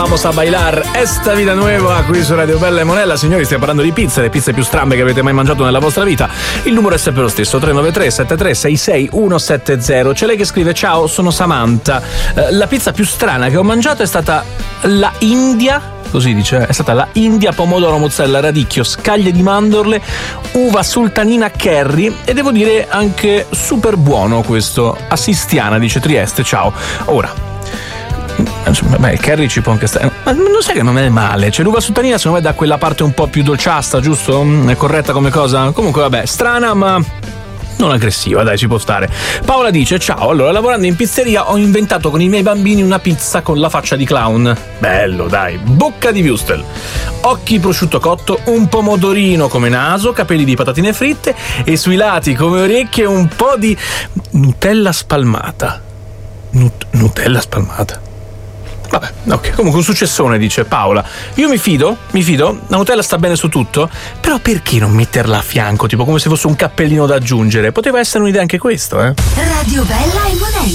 Vamos a bailar esta vida nueva qui su Radio Bella e Monella. Signori, stiamo parlando di pizze, le pizze più strambe che avete mai mangiato nella vostra vita. Il numero è sempre lo stesso, 393-7366-170. C'è lei che scrive: ciao, sono Samantha. La pizza più strana che ho mangiato è stata la India, così dice, è stata la India, pomodoro, mozzarella, radicchio, scaglie di mandorle, uva sultanina curry, e devo dire anche super buono questo. Assistiana, dice Trieste, ciao. Ora, il curry ci può anche stare, ma non sai che non è male, cioè l'uva sultanina secondo me dà quella parte un po' più dolciastra, giusto? È corretta come cosa? Comunque vabbè, strana ma non aggressiva, dai, ci può stare. Paola dice: ciao, allora lavorando in pizzeria ho inventato con i miei bambini una pizza con la faccia di clown. Bello, dai. Bocca di wurstel, occhi prosciutto cotto, un pomodorino come naso, capelli di patatine fritte e sui lati come orecchie un po' di Nutella spalmata. Nutella spalmata. Vabbè, ok, comunque un successone, dice Paola. Io mi fido, la Nutella sta bene su tutto, però perché non metterla a fianco, tipo come se fosse un cappellino da aggiungere? Poteva essere un'idea anche questo, Radio Bella e Monella.